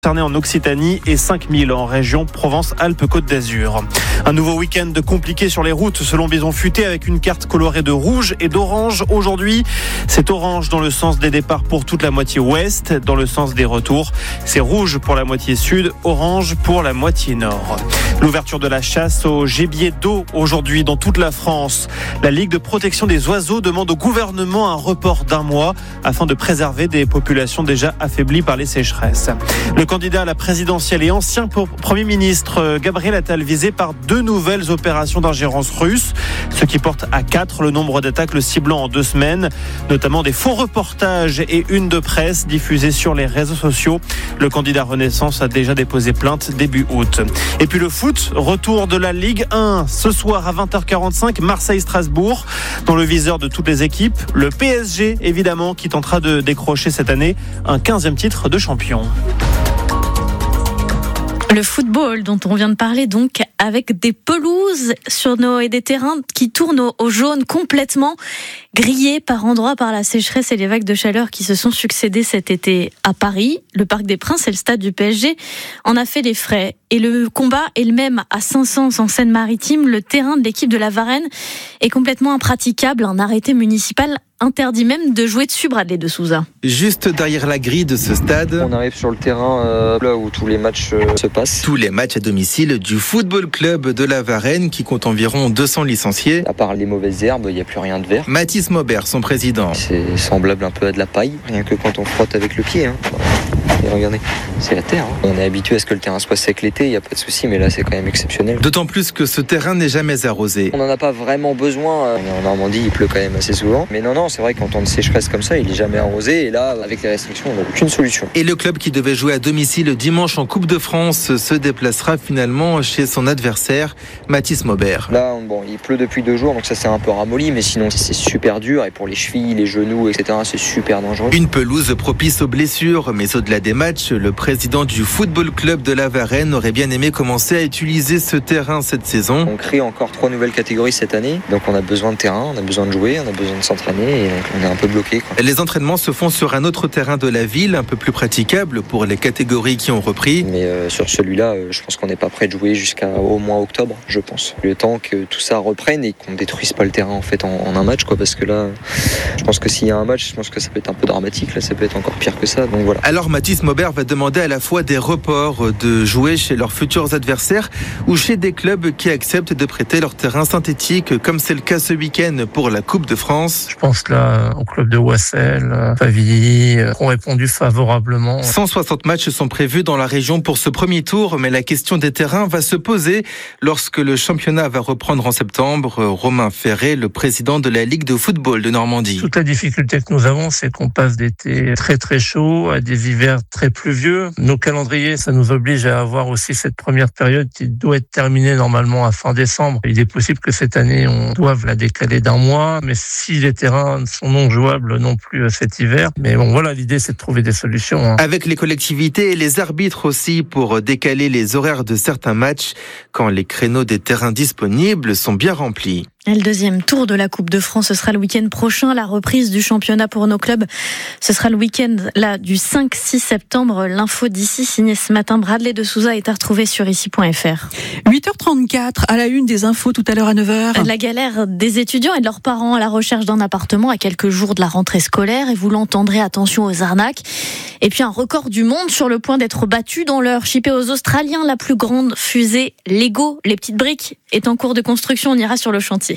concernés en Occitanie et 5000 en région Provence-Alpes-Côte d'Azur. Un nouveau week-end compliqué sur les routes selon Bison Futé avec une carte colorée de rouge et d'orange. Aujourd'hui, c'est orange dans le sens des départs pour toute la moitié ouest. Dans le sens des retours, c'est rouge pour la moitié sud, orange pour la moitié nord. L'ouverture de la chasse au gibier d'eau aujourd'hui dans toute la France. La Ligue de protection des oiseaux demande au gouvernement un report d'un mois afin de préserver des populations déjà affaiblies par les sécheresses. Le candidat à la présidentielle et ancien Premier ministre Gabriel Attal visé par 2 nouvelles opérations d'ingérence russe, ce qui porte à 4 le nombre d'attaques le ciblant en 2 semaines, notamment des faux reportages et une de presse diffusée sur les réseaux sociaux. Le candidat Renaissance a déjà déposé plainte début août. Et puis le foot, retour de la Ligue 1 ce soir à 20h45, Marseille-Strasbourg, dans le viseur de toutes les équipes. Le PSG, évidemment, qui tentera de décrocher cette année un 15e titre de champion. Le football dont on vient de parler donc avec des pelouses et des terrains qui tournent au jaune complètement grillés par endroits par la sécheresse et les vagues de chaleur qui se sont succédées cet été à Paris. Le Parc des Princes et le stade du PSG en a fait les frais. Et le combat est le même à Saint-Saëns en Seine-Maritime. Le terrain de l'équipe de la Varenne est complètement impraticable. Un arrêté municipal interdit même de jouer dessus, Bradley de Souza. Juste derrière la grille de ce stade, on arrive sur le terrain là où tous les matchs se passent. Tous les matchs à domicile du Football Club de la Varenne qui compte environ 200 licenciés. À part les mauvaises herbes, il n'y a plus rien de vert. Mathis Maubert, son président. C'est semblable un peu à de la paille, rien que quand on frotte avec le pied. Et regardez, c'est la terre. On est habitué à ce que le terrain soit sec l'été, il n'y a pas de souci, mais là c'est quand même exceptionnel. D'autant plus que ce terrain n'est jamais arrosé. On n'en a pas vraiment besoin. En Normandie, il pleut quand même assez souvent. Mais non, c'est vrai qu'en temps de sécheresse comme ça, il n'est jamais arrosé. Et là, avec les restrictions, on n'a aucune solution. Et le club qui devait jouer à domicile dimanche en Coupe de France se déplacera finalement chez son adversaire, Mathis Maubert. Là, il pleut depuis 2 jours, donc ça s'est un peu ramolli, mais sinon c'est super dur. Et pour les chevilles, les genoux, etc., c'est super dangereux. Une pelouse propice aux blessures, mais au-delà des matchs, le président du Football Club de la Varenne aurait bien aimé commencer à utiliser ce terrain cette saison. On crée encore 3 nouvelles catégories cette année, donc on a besoin de terrain, on a besoin de jouer, on a besoin de s'entraîner et on est un peu bloqué. Les entraînements se font sur un autre terrain de la ville, un peu plus praticable pour les catégories qui ont repris. Mais sur celui-là, je pense qu'on n'est pas prêt de jouer jusqu'à au moins octobre, je pense. Le temps que tout ça reprenne et qu'on ne détruise pas le terrain en fait en un match, parce que là, je pense que s'il y a un match, je pense que ça peut être un peu dramatique, là ça peut être encore pire que ça, donc voilà. Alors Mathis Maubert va demander à la fois des reports de jouer chez leurs futurs adversaires ou chez des clubs qui acceptent de prêter leur terrain synthétique, comme c'est le cas ce week-end pour la Coupe de France. Je pense là au club de Wassel, Pavilly, ont répondu favorablement. 160 matchs sont prévus dans la région pour ce premier tour, mais la question des terrains va se poser lorsque le championnat va reprendre en septembre. Romain Ferré, le président de la Ligue de football de Normandie. Toute la difficulté que nous avons, c'est qu'on passe d'été très très chaud à des hivers très pluvieux. Nos calendriers, ça nous oblige à avoir aussi cette première période qui doit être terminée normalement à fin décembre. Il est possible que cette année, on doive la décaler d'1 mois, mais si les terrains sont non jouables non plus cet hiver. Mais bon, voilà, l'idée, c'est de trouver des solutions. Avec les collectivités et les arbitres aussi pour décaler les horaires de certains matchs quand les créneaux des terrains disponibles sont bien remplis. Et le 2e tour de la Coupe de France, ce sera le week-end prochain. La reprise du championnat pour nos clubs, ce sera le week-end là du 5-6 septembre. L'info d'ici, signée ce matin, Bradley de Souza, est à retrouver sur ici.fr. 8h34, à la une des infos tout à l'heure à 9h. La galère des étudiants et de leurs parents à la recherche d'un appartement à quelques jours de la rentrée scolaire. Et vous l'entendrez, attention aux arnaques. Et puis un record du monde sur le point d'être battu dans l'heure. Chippé aux Australiens, la plus grande fusée Lego, les petites briques, est en cours de construction. On ira sur le chantier.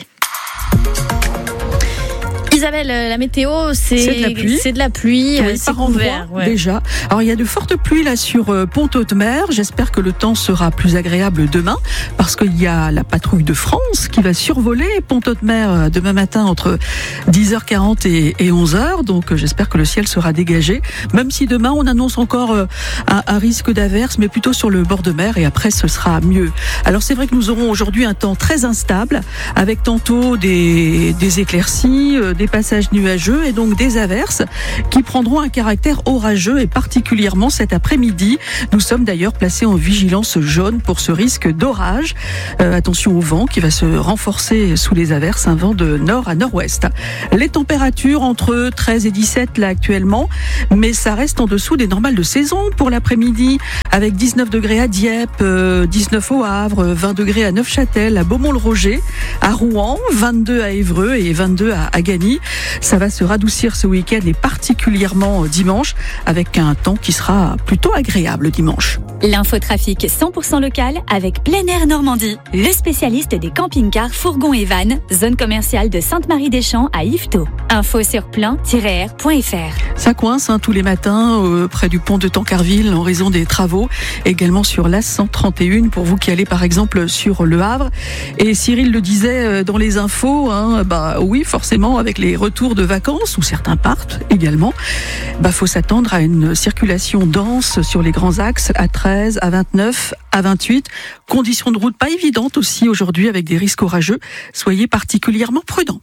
Isabelle, la météo, c'est de la pluie, oui, c'est couvert. Ouais. Déjà. Alors, il y a de fortes pluies là sur Pont-Audemer. J'espère que le temps sera plus agréable demain parce qu'il y a la patrouille de France qui va survoler Pont-Audemer demain matin entre 10h40 et 11h. Donc, j'espère que le ciel sera dégagé. Même si demain, on annonce encore un risque d'averse, mais plutôt sur le bord de mer et après, ce sera mieux. Alors, c'est vrai que nous aurons aujourd'hui un temps très instable avec tantôt des éclaircies, des passages nuageux et donc des averses qui prendront un caractère orageux et particulièrement cet après-midi. Nous sommes d'ailleurs placés en vigilance jaune pour ce risque d'orage. Attention au vent qui va se renforcer sous les averses, un vent de nord à nord-ouest. Les températures entre 13 et 17 là actuellement, mais ça reste en dessous des normales de saison pour l'après-midi, avec 19 degrés à Dieppe, 19 au Havre, 20 degrés à Neufchâtel, à Beaumont-le-Roger, à Rouen, 22 à Évreux et 22 à Gagny. Ça va se radoucir ce week-end et particulièrement dimanche, avec un temps qui sera plutôt agréable dimanche. L'infotrafic 100% local avec Plein Air Normandie, le spécialiste des camping-cars, fourgons et vannes, zone commerciale de Sainte-Marie-des-Champs à Yvetot. Info sur plein-air.fr. Ça coince tous les matins près du pont de Tancarville en raison des travaux, également sur l'A 131 pour vous qui allez par exemple sur Le Havre. Et Cyril le disait dans les infos, oui forcément avec les retours de vacances où certains partent également, faut s'attendre à une circulation dense sur les grands axes à 13, à 29, à 28. Conditions de route pas évidentes aussi aujourd'hui avec des risques orageux. Soyez particulièrement prudents.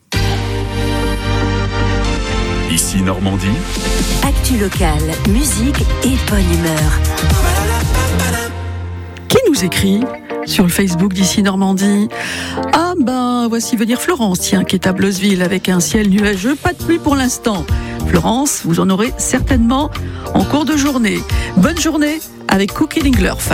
Ici Normandie. Actu locale, musique et bonne humeur. Qui nous écrit sur le Facebook d'Ici Normandie? Voici venir Florence, qui est à Blosseville avec un ciel nuageux, pas de pluie pour l'instant. Florence, vous en aurez certainement en cours de journée. Bonne journée avec Cookie Dingler.